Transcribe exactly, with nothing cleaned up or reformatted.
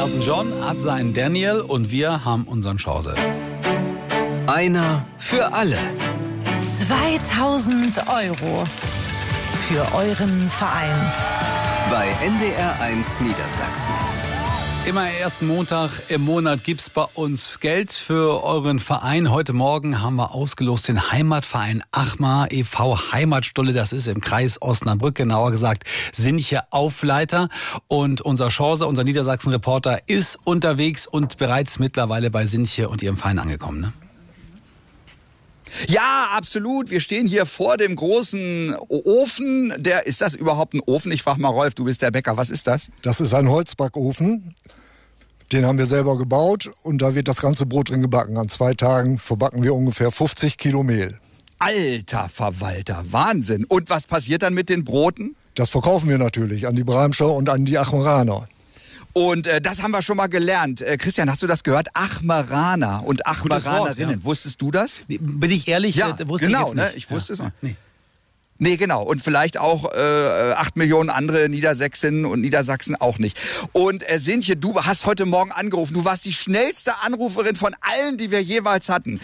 Elton John hat seinen Daniel und wir haben unseren Chance. Einer für alle. zweitausend Euro für euren Verein. Bei N D R eins Niedersachsen. Immer ersten Montag im Monat gibt's bei uns Geld für euren Verein. Heute Morgen haben wir ausgelost den Heimatverein Achmar e V Heimatstulle. Das ist im Kreis Osnabrück, genauer gesagt Sinche Aufleiter. Und unser Chance, unser Niedersachsen-Reporter, ist unterwegs und bereits mittlerweile bei Sinche und ihrem Verein angekommen, ne? Ja, absolut. Wir stehen hier vor dem großen Ofen. Der, ist das überhaupt ein Ofen? Ich frage mal Rolf, du bist der Bäcker. Was ist das? Das ist ein Holzbackofen. Den haben wir selber gebaut und da wird das ganze Brot drin gebacken. An zwei Tagen verbacken wir ungefähr fünfzig Kilo Mehl. Alter Verwalter, Wahnsinn. Und was passiert dann mit den Broten? Das verkaufen wir natürlich an die Bramscher und an die Achmeraner. Und äh, das haben wir schon mal gelernt. Äh, Christian, hast du das gehört? Achmeraner und Achmeranerinnen. Ja. Wusstest du das? Bin ich ehrlich? Ja, äh, wusste genau. ich jetzt nicht. Ne? Ich wusste ja. es. Nee. Nee, genau. Und vielleicht auch äh, acht Millionen andere Niedersächsinnen und Niedersachsen auch nicht. Und äh, Sinche, du hast heute Morgen angerufen. Du warst die schnellste Anruferin von allen, die wir jeweils hatten.